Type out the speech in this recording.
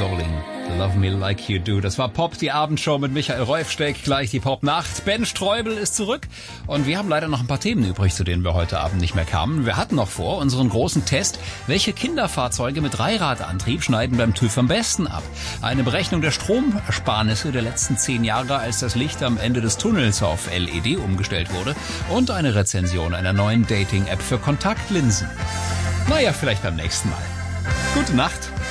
Darling, Love Me Like You Do. Das war Pop, die Abendshow mit Michael Reufsteck, gleich die Popnacht. Ben Streubel ist zurück und wir haben leider noch ein paar Themen übrig, zu denen wir heute Abend nicht mehr kamen. Wir hatten noch vor unseren großen Test, welche Kinderfahrzeuge mit Dreiradantrieb schneiden beim TÜV am besten ab. Eine Berechnung der Stromersparnisse der letzten 10 Jahre, als das Licht am Ende des Tunnels auf LED umgestellt wurde und eine Rezension einer neuen Dating-App für Kontaktlinsen. Naja, vielleicht beim nächsten Mal. Gute Nacht.